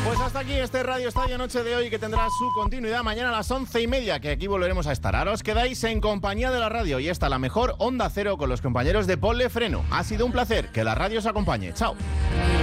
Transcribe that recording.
Pues hasta aquí este Radio Estadio Noche de hoy, que tendrá su continuidad mañana a las 11:30, que aquí volveremos a estar. Ahora os quedáis en compañía de la radio y esta la mejor Onda Cero con los compañeros de Ponle Freno. Ha sido un placer, que la radio os acompañe. Chao.